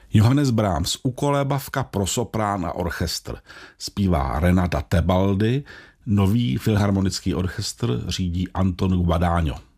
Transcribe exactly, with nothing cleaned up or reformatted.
Johannes Brahms, ukolébavka pro soprán a orchestr. Zpívá Renata Tebaldi, nový filharmonický orchestr řídí Anton Guadagno.